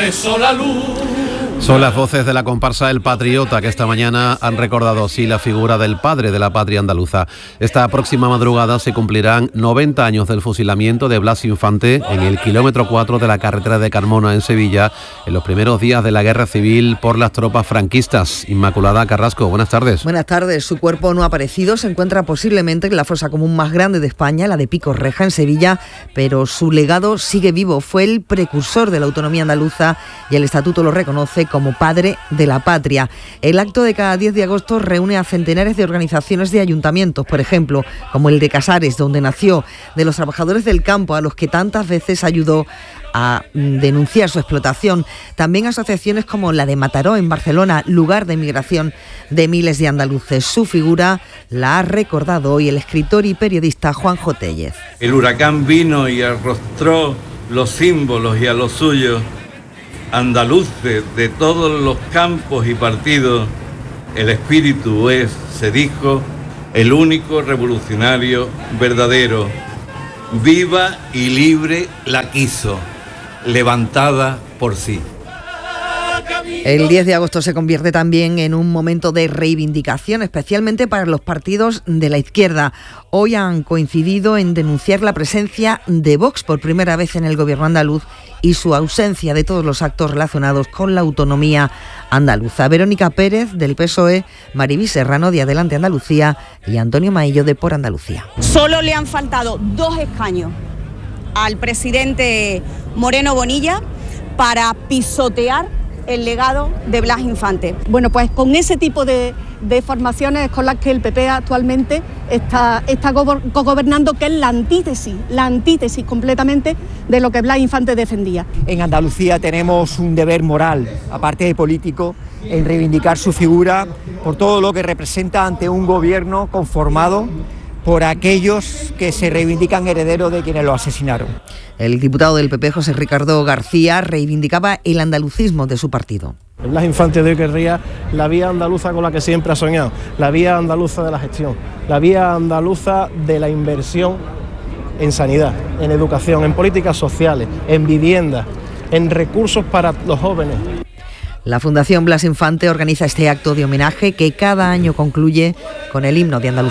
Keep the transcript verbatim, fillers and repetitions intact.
eso la luz. Son las voces de la comparsa El Patriota, que esta mañana han recordado así la figura del padre de la patria andaluza. Esta próxima madrugada se cumplirán noventa años del fusilamiento de Blas Infante en el kilómetro cuatro de la carretera de Carmona, en Sevilla, en los primeros días de la Guerra Civil por las tropas franquistas. Inmaculada Carrasco, buenas tardes. Buenas tardes. Su cuerpo no ha aparecido, se encuentra posiblemente en la fosa común más grande de España, la de Pico Reja, en Sevilla, pero su legado sigue vivo. Fue el precursor de la autonomía andaluza y el estatuto lo reconoce como padre de la patria. El acto de cada diez de agosto reúne a centenares de organizaciones de ayuntamientos, por ejemplo, como el de Casares, donde nació, de los trabajadores del campo, a los que tantas veces ayudó a denunciar su explotación. También asociaciones como la de Mataró, en Barcelona, lugar de emigración de miles de andaluces. Su figura la ha recordado hoy el escritor y periodista Juanjo Tellez. El huracán vino y arrostró los símbolos y a los suyos andaluces de todos los campos y partidos. El espíritu es, se dijo, el único revolucionario verdadero. Viva y libre la quiso, levantada por sí. El diez de agosto se convierte también en un momento de reivindicación, especialmente para los partidos de la izquierda. Hoy han coincidido en denunciar la presencia de Vox por primera vez en el gobierno andaluz y su ausencia de todos los actos relacionados con la autonomía andaluza. Verónica Pérez, del P S O E, Mariví Serrano, de Adelante Andalucía, y Antonio Maillo, de Por Andalucía. Solo le han faltado dos escaños al presidente Moreno Bonilla para pisotear el legado de Blas Infante. Bueno, pues con ese tipo de, de formaciones con las que el P P actualmente está, está gobernando, que es la antítesis, la antítesis completamente de lo que Blas Infante defendía. En Andalucía tenemos un deber moral, aparte de político, en reivindicar su figura por todo lo que representa ante un gobierno conformado por aquellos que se reivindican herederos de quienes lo asesinaron. El diputado del P P, José Ricardo García, reivindicaba el andalucismo de su partido. Blas Infante de hoy querría la vía andaluza con la que siempre ha soñado, la vía andaluza de la gestión, la vía andaluza de la inversión en sanidad, en educación, en políticas sociales, en vivienda, en recursos para los jóvenes. La Fundación Blas Infante organiza este acto de homenaje que cada año concluye con el himno de Andalucía.